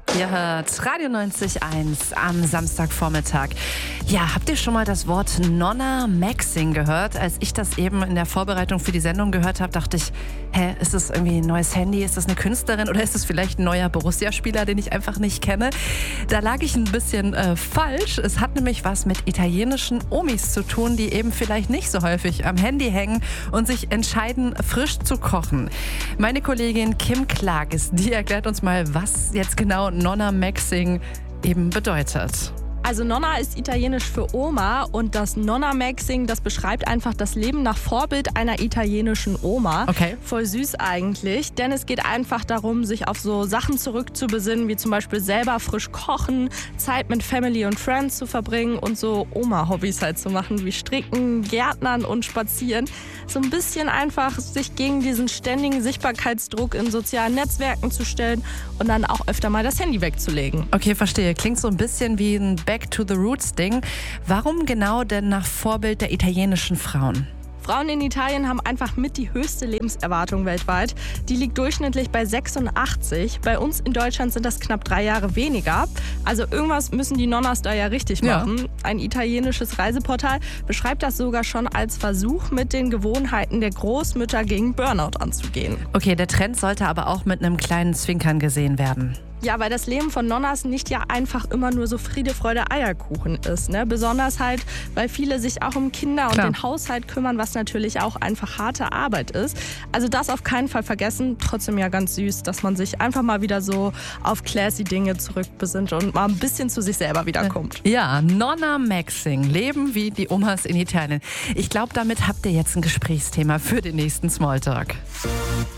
Ihr hört Radio 90.1 am Samstagvormittag. Ja, habt ihr schon mal das Wort Nonna Maxing gehört? Als ich das eben in der Vorbereitung für die Sendung gehört habe, dachte ich, ist das irgendwie ein neues Handy? Ist das eine Künstlerin oder ist das vielleicht ein neuer Borussia-Spieler, den ich einfach nicht kenne? Da lag ich ein bisschen falsch. Es hat nämlich was mit italienischen Omis zu tun, die eben vielleicht nicht so häufig am Handy hängen und sich entscheiden, frisch zu kochen. Meine Kollegin Kim Klages, die erklärt uns mal, was jetzt genau Nonna Maxing eben bedeutet. Also Nonna ist italienisch für Oma und das Nonna Maxing, das beschreibt einfach das Leben nach Vorbild einer italienischen Oma. Okay. Voll süß eigentlich, denn es geht einfach darum, sich auf so Sachen zurückzubesinnen, wie zum Beispiel selber frisch kochen, Zeit mit Family und Friends zu verbringen und so Oma-Hobbys halt zu machen, wie Stricken, Gärtnern und Spazieren. So ein bisschen einfach sich gegen diesen ständigen Sichtbarkeitsdruck in sozialen Netzwerken zu stellen und dann auch öfter mal das Handy wegzulegen. Okay, verstehe. Klingt so ein bisschen wie ein Back to the Roots Ding. Warum genau denn nach Vorbild der italienischen Frauen? Frauen in Italien haben einfach mit die höchste Lebenserwartung weltweit. Die liegt durchschnittlich bei 86. Bei uns in Deutschland sind das knapp 3 Jahre weniger. Also irgendwas müssen die Nonnas da ja richtig machen. Ja. Ein italienisches Reiseportal beschreibt das sogar schon als Versuch, mit den Gewohnheiten der Großmütter gegen Burnout anzugehen. Okay, der Trend sollte aber auch mit einem kleinen Zwinkern gesehen werden. Ja, weil das Leben von Nonnas nicht ja einfach immer nur so Friede, Freude, Eierkuchen ist. Ne? Besonders halt, weil viele sich auch um Kinder und den Haushalt kümmern, was natürlich auch einfach harte Arbeit ist. Also das auf keinen Fall vergessen. Trotzdem ja ganz süß, dass man sich einfach mal wieder so auf classy Dinge zurückbesinnt und mal ein bisschen zu sich selber wiederkommt. Ja, Nonna Maxing. Leben wie die Omas in Italien. Ich glaube, damit habt ihr jetzt ein Gesprächsthema für den nächsten Smalltalk.